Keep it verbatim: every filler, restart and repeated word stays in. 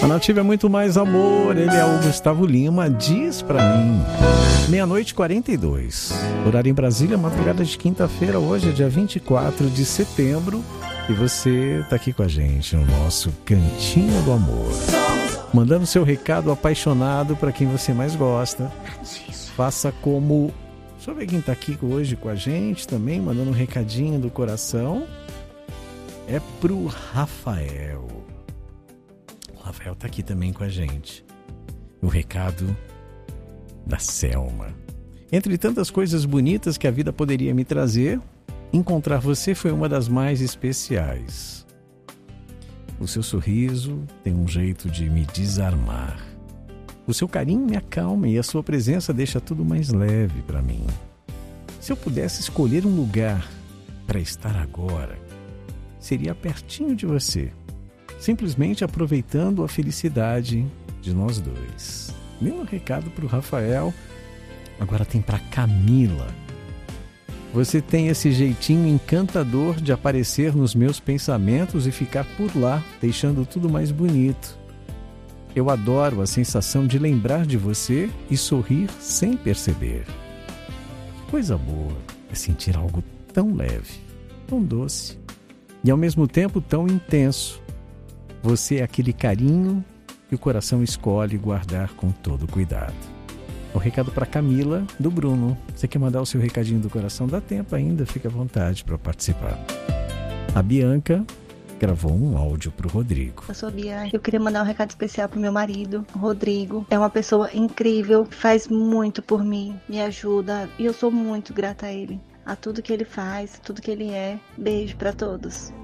A Nativa é muito mais amor. Ele é o Gustavo Lima. Diz pra mim. Meia-noite e quarenta e dois. Horário em Brasília, madrugada de quinta-feira. Hoje é dia vinte e quatro de setembro. E você tá aqui com a gente no nosso Cantinho do Amor. Mandando seu recado apaixonado para quem você mais gosta. Faça como... Deixa eu ver quem tá aqui hoje com a gente também, mandando um recadinho do coração. É pro Rafael. O Rafael tá aqui também com a gente. O recado da Selma. Entre tantas coisas bonitas que a vida poderia me trazer, encontrar você foi uma das mais especiais. O seu sorriso tem um jeito de me desarmar. O seu carinho me acalma e a sua presença deixa tudo mais leve para mim. Se eu pudesse escolher um lugar para estar agora, seria pertinho de você, simplesmente aproveitando a felicidade de nós dois. Meu recado para o Rafael, agora tem para Camila. Você tem esse jeitinho encantador de aparecer nos meus pensamentos e ficar por lá, deixando tudo mais bonito. Eu adoro a sensação de lembrar de você e sorrir sem perceber. Que coisa boa é sentir algo tão leve, tão doce e ao mesmo tempo tão intenso. Você é aquele carinho que o coração escolhe guardar com todo cuidado. O recado para Camila, do Bruno. Você quer mandar o seu recadinho do coração? Dá tempo ainda, fica à vontade para participar. A Bianca gravou um áudio pro Rodrigo. Eu sou a Bia. Eu queria mandar um recado especial pro meu marido, Rodrigo. É uma pessoa incrível, faz muito por mim, me ajuda e eu sou muito grata a ele. A tudo que ele faz, tudo que ele é. Beijo para todos.